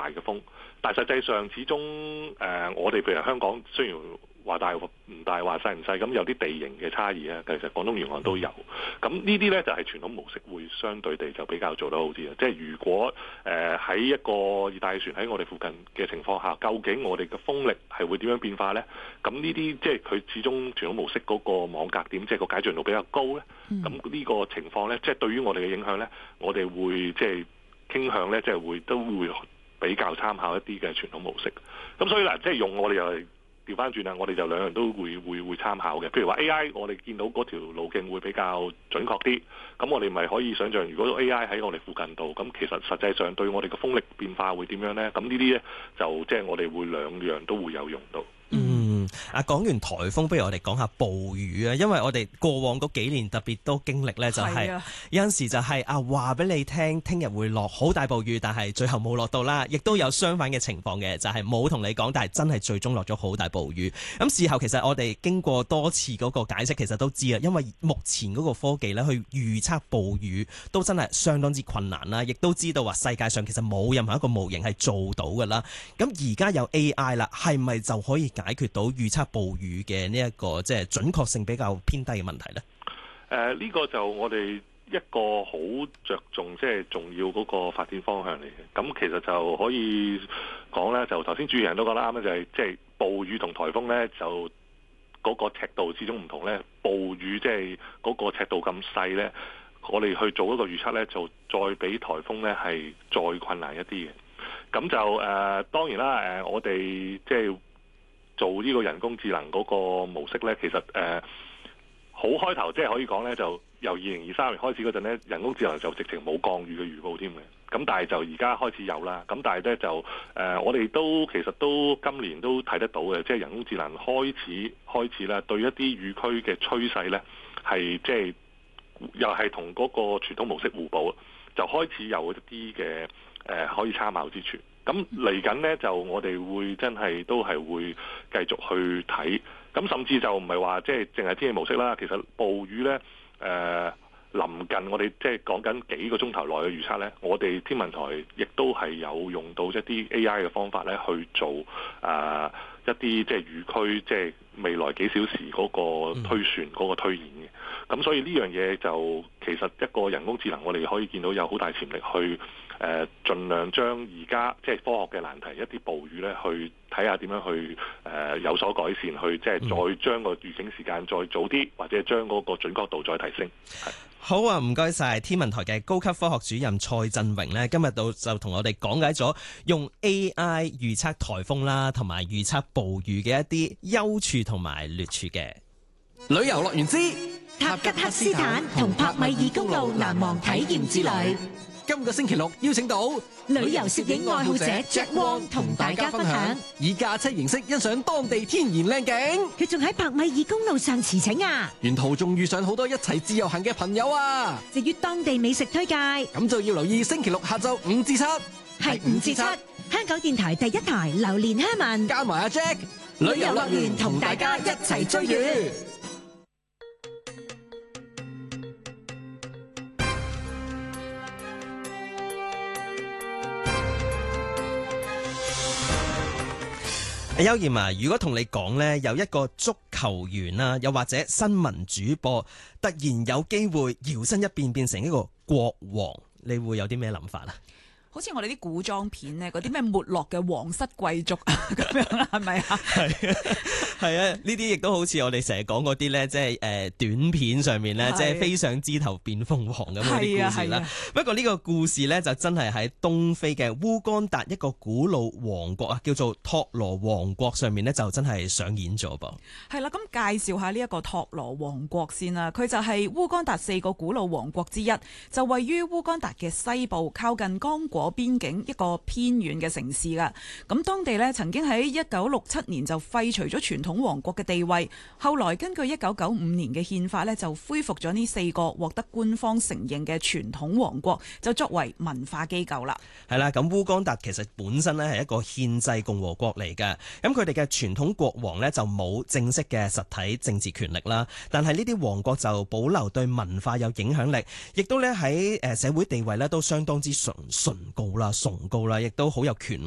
大嘅風，但係實際上始終我哋譬如香港雖然話大唔大話細唔細，咁有啲地形嘅差異啊，其實廣東沿岸都有。咁呢啲呢，就係傳統模式會相對地就比較做得好啲啊！即係如果喺一個熱帶氣旋喺我哋附近嘅情況下，究竟我哋嘅風力係會點樣變化呢？咁呢啲即係佢始終傳統模式嗰個網格點，即係個解像度比較高呢。咁呢個情況呢，即係對於我哋嘅影響呢，我哋會即係傾向呢，即係都會比較參考一啲嘅傳統模式。咁所以嗱，即係用我哋又係調翻轉啦，我哋就兩樣都會參考嘅。譬如話 AI，我哋見到嗰條路徑會比較準確啲，咁我哋咪可以想象，如果 AI 喺我哋附近度，咁其實實際上對我哋嘅風力變化會點樣呢？咁呢啲呢，就即係我哋會兩樣都會有用到。 講完颱風，不如我哋講下暴雨啊！因為我哋過往嗰幾年特別都經歷呢，就係有陣時就係話俾你聽，聽日會落好大暴雨，但係最後冇落到啦。亦都有相反嘅情況嘅，就係冇同你講，但係真係最終落咗好大暴雨。咁事後其實我哋經過多次嗰個解釋，其實都知啊，因為目前嗰個科技呢，去預測暴雨都真係相當之困難啦。亦都知道話世界上其實冇任何一個模型係做到㗎啦。咁而家有 AI 啦，係咪就可以解決到預測暴雨嘅呢一個即係準確性比較偏低嘅問題呢？ 呢個就我哋一個好着重即係重要嗰個發展方向嚟嘅。咁其實就可以講呢，就頭先主持人都講得啱咧，就係即係暴雨同颱風呢，就嗰個尺度始終唔同呢。暴雨即係嗰個尺度咁細呢，我哋去做一個預測呢，就再比颱風呢係再困難一啲嘅。咁就當然啦，我哋即係做呢個人工智能嗰個模式呢，其實好開頭即係可以講呢，就由2023年開始嗰陣呢，人工智能就直情冇降雨嘅預報添嘅。咁但係就而家開始有啦。咁但係呢，就我哋都其實都今年都睇得到嘅，即係人工智能開始啦，對一啲雨區嘅趨勢呢，係即係又係同嗰個傳統模式互補，就開始有一啲嘅可以參考之處。咁嚟緊呢，就我哋會真係都係會繼續去睇，咁甚至就唔係話即係淨係天氣模式啦。其實暴雨呢，臨近我哋即係講緊幾個鐘頭內嘅預測呢，我哋天文台亦都係有用到一啲 AI 嘅方法呢去做一啲即係雨區即係未來幾小時嗰個推算嗰個推演嘅。咁所以呢樣嘢就其實一個人工智能，我哋可以見到有好大潛力去盡量將而家即係科學嘅難題一啲暴雨咧，去睇下點樣去有所改善，去即係再將個預警時間再早啲，或者將嗰個準確度再提升。 好啊，唔該晒天文台嘅高級科學主任蔡振榮呢，今日就同我哋講解咗用 AI 預測颱風啦，同埋預測暴雨嘅一啲優處同埋劣處嘅。 旅遊樂園之塔吉克斯坦同帕米爾公路難忘體驗之旅。 今個星期六邀請到旅遊攝影愛好者 Jack Wong 同大家分享， 以駕車形式欣賞當地天然靚景。 佢仲喺帕米爾公路上馳騁啊！ 沿途仲遇上好多一齊自由行嘅朋友啊！ 至於當地美食推介， 咁就要留意星期六下晝5至7， 係5至7，香港電台第一台榴蓮香文加埋阿 Jack， 旅遊樂園同大家一齊追雨。 邱賢啊，如果同你講呢，有一個足球員啦，又或者新聞主播，突然有機會搖身一變成一個國王，你會有啲咩諗法啊？ 好似我哋啲古裝片呢，嗰啲咩沒落嘅皇室貴族啊，咁樣啦，係咪啊？ 係啊，呢啲亦都好似我哋成日講嗰啲咧，即係短片上面咧，即係飛上枝頭變鳳凰咁嗰啲故事啦。不過呢個故事咧，就真係喺東非嘅烏干達一個古老王國啊，叫做托羅王國上面咧，就真係上演咗噃。 係啦，咁介紹下呢一個托羅王國先啦。佢就係烏干達4個古老王國之一，就位於烏干達嘅西部，靠近剛果邊境一個偏遠嘅城市噶。咁當地咧曾經喺1967年就廢除咗傳統王國嘅地位，後來根據1995年嘅憲法咧就恢復咗呢4個獲得官方承認嘅傳統王國，就作為文化機構啦。 係啦，咁烏干達其實本身咧係一個憲制共和國嚟嘅，咁佢哋嘅傳統國王咧就冇正式嘅實體政治權力啦，但係呢啲王國就保留對文化有影響力，亦都咧喺社會地位咧都相當之崇高啦，亦都好有權